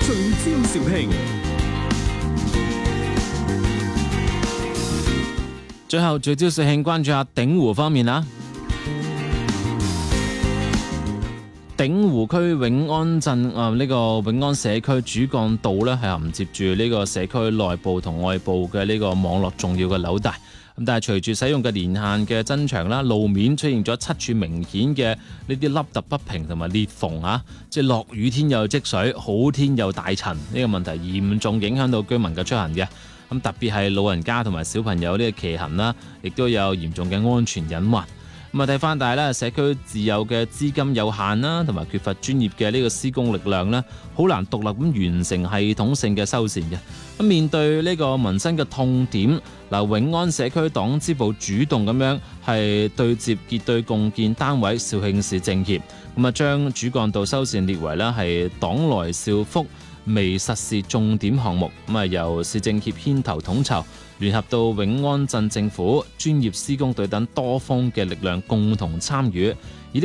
聚焦肇慶。 最後聚焦肇慶，關注下鼎湖方面啦。鼎湖區永安鎮呢個永安社區主幹道呢，係銜接住呢個社區內部同外部嘅呢個網絡重要嘅紐帶。咁但係隨住使用嘅年限嘅增長啦，路面出現咗7處明顯嘅呢啲凹凸不平同埋裂縫啊，即係落雨天又積水，好天又大塵，呢個問題嚴重影響到居民嘅出行嘅。咁特別係老人家同埋小朋友呢個騎行啦，亦都有嚴重嘅安全隱患。咁啊睇翻，但係咧社區自有嘅資金有限啦，同埋缺乏專業嘅呢個施工力量啦，好難獨立咁完成系統性嘅修繕嘅。咁面對呢個民生嘅痛點，永安社區黨支部主動咁樣係對接結對共建單位肇慶市政協，咁啊將主幹道修繕列為咧係黨來兆福微實事重點項目，咁啊由市政協牽頭統籌，聯合到永安鎮政府、專業施工隊等多方嘅力量共同參與。